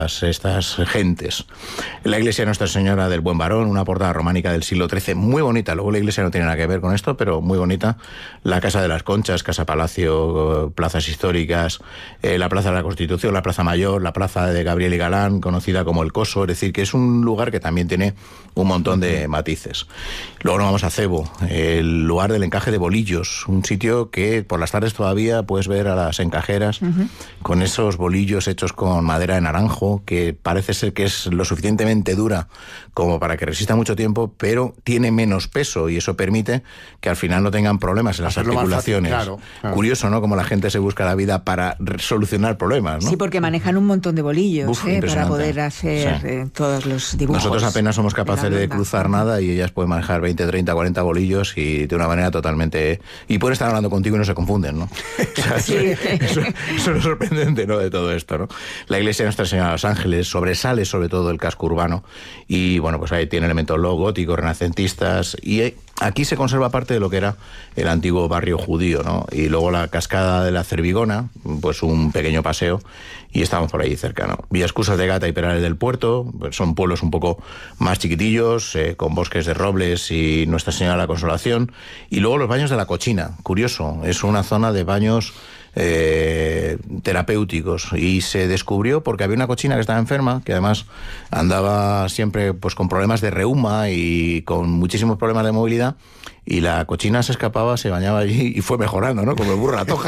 estas gentes. La iglesia de Nuestra Señora del Buen Varón, una portada románica del siglo XIII, muy bonita. Luego la iglesia no tiene nada que ver con esto, pero muy bonita. La Casa de las Conchas, Casa Palacio, plazas históricas, la Plaza de la Constitución, la Plaza Mayor, la Plaza de Gabriel y Galán, conocida como El Coso. Es decir, que es un lugar que también tiene un montón de matices. Luego nos vamos a Cebo, el lugar del encaje de bolillos, un sitio que por las tardes todavía puedes ver a las encajeras con esos bolillos hechos con madera de naranjo, que parece ser que es lo suficientemente dura como para que resista mucho tiempo, pero tiene menos peso y eso permite que al final no tengan problemas en las articulaciones. Fácil, claro. Curioso, ¿no? Como la gente se busca la vida para solucionar problemas, ¿no? Sí, porque manejan un montón de bolillos para poder hacer todos los dibujos. Nosotros apenas somos capaces de cruzar nada y ellas pueden manejar 20, 30, 40 bolillos y de una manera totalmente... Y pueden estar hablando contigo y no se confunden, ¿no? O sea, sí. Eso es lo sorprendente, ¿no?, de todo esto, ¿no? La iglesia de Nuestra Señora de los Ángeles sobresale sobre todo el casco urbano y, bueno, pues ahí tiene elementos góticos, renacentistas y aquí se conserva parte de lo que era el antiguo barrio judío, ¿no? Y luego la cascada de la Cervigona, pues un pequeño paseo y estamos por ahí cerca, ¿no? Villascusas de Gata y Perales del Puerto, pues son pueblos un poco más chiquitillos, con bosques de robles y Nuestra Señora de la Consolación. Y luego los baños de la Cochina, curioso, es una zona de baños terapéuticos y se descubrió porque había una cochina que estaba enferma, que además andaba siempre pues con problemas de reuma y con muchísimos problemas de movilidad, y la cochina se escapaba, se bañaba allí y fue mejorando, ¿no? Como el burro a la toja.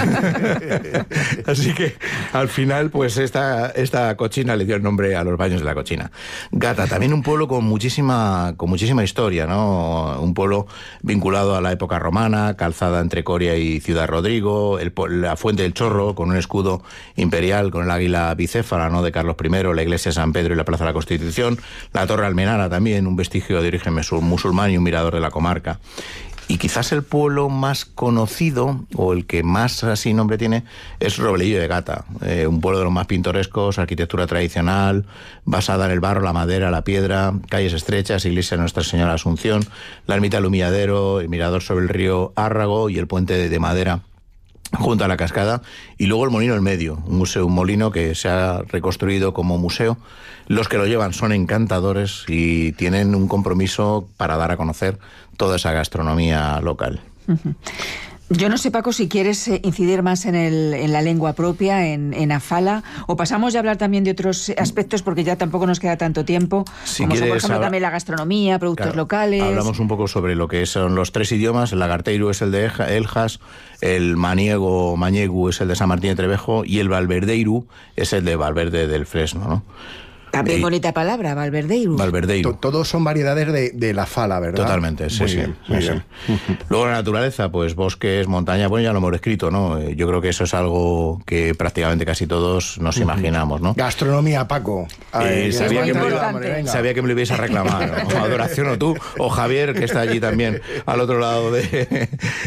Así que al final pues esta cochina le dio el nombre a los baños de la Cochina. Gata, también un pueblo con muchísima historia, ¿no? Un pueblo vinculado a la época romana, calzada entre Coria y Ciudad Rodrigo, la Fuente del Chorro con un escudo imperial con el águila bicéfala, ¿no?, de Carlos I, la iglesia de San Pedro y la Plaza de la Constitución, la Torre Almenara también, un vestigio de origen musulmán y un mirador de la comarca. Y quizás el pueblo más conocido, o el que más así nombre tiene, es Robledillo de Gata, un pueblo de los más pintorescos, arquitectura tradicional, basada en el barro, la madera, la piedra, calles estrechas, iglesia de Nuestra Señora de Asunción, la ermita del Humilladero, el mirador sobre el río Árrago y el puente de madera junto a la cascada, y luego el Molino del Medio, un molino que se ha reconstruido como museo. Los que lo llevan son encantadores y tienen un compromiso para dar a conocer toda esa gastronomía local. Uh-huh. Yo no sé, Paco, si quieres incidir más en la lengua propia, en Afala, o pasamos ya a hablar también de otros aspectos, porque ya tampoco nos queda tanto tiempo, si como quieres, son, por ejemplo, también la gastronomía, productos locales. Hablamos un poco sobre lo que son los tres idiomas. El lagarteiru es el de Eljas, el mañegu es el de San Martín de Trevejo y el valverdeiru es el de Valverde del Fresno, ¿no? También bonita palabra, valverdeiru. Valverdeiru. Todos son variedades de la Fala, ¿verdad? Totalmente, sí, sí. Muy bien. Luego la naturaleza, pues bosques, montañas, bueno, ya lo hemos escrito, ¿no? Yo creo que eso es algo que prácticamente casi todos nos imaginamos, ¿no? Gastronomía, Paco. Sabía que me lo ibais a reclamar, ¿no? Adoración, o tú, o Javier, que está allí también, al otro lado de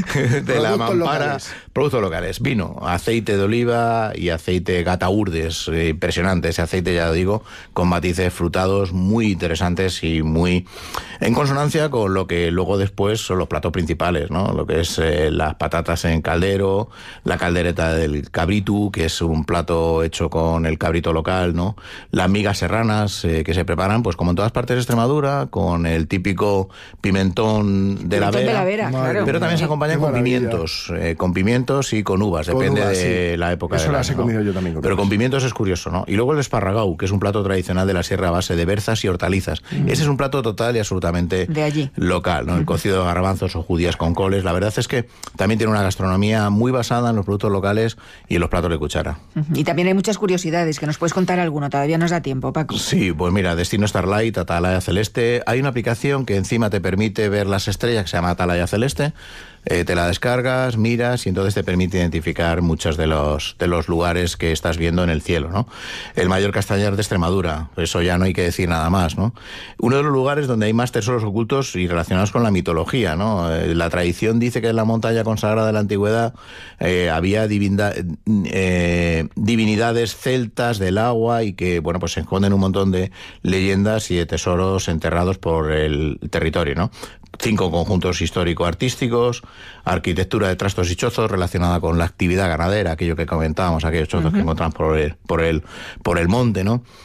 la mampara. Locales. Productos locales, vino, aceite de oliva y aceite Gataurdes, impresionante ese aceite, ya lo digo, con matices frutados muy interesantes y muy en consonancia con lo que luego después son los platos principales, ¿no? Lo que es las patatas en caldero, la caldereta del cabritu, que es un plato hecho con el cabrito local, ¿no? Las migas serranas que se preparan, pues como en todas partes de Extremadura, con el típico pimentón de la Vera, claro. Pero también se acompaña con pimientos y con uvas, depende de la época. Eso las he comido yo también. Pero con pimientos es curioso, ¿no? Y luego el esparragau, que es un plato tradicional de la sierra a base de berzas y hortalizas. Ese es un plato total y absolutamente de allí, local, ¿no? El cocido de garbanzos o judías con coles. La verdad es que también tiene una gastronomía muy basada en los productos locales y en los platos de cuchara. Y también hay muchas curiosidades, que nos puedes contar alguno, todavía nos da tiempo, Paco. Sí, pues mira, Destino Starlight, Atalaya Celeste. Hay una aplicación que encima te permite ver las estrellas, que se llama Atalaya Celeste. Te la descargas, miras y entonces te permite identificar muchos de los lugares que estás viendo en el cielo, ¿no? El mayor castañar de Extremadura, eso ya no hay que decir nada más, ¿no? Uno de los lugares donde hay más tesoros ocultos y relacionados con la mitología, ¿no? La tradición dice que en la montaña consagrada de la antigüedad había divinidades celtas del agua y que, bueno, pues se esconden un montón de leyendas y de tesoros enterrados por el territorio, ¿no? 5 conjuntos histórico-artísticos, arquitectura de trastos y chozos relacionada con la actividad ganadera, aquello que comentábamos, aquellos chozos que encontramos por el monte, ¿no?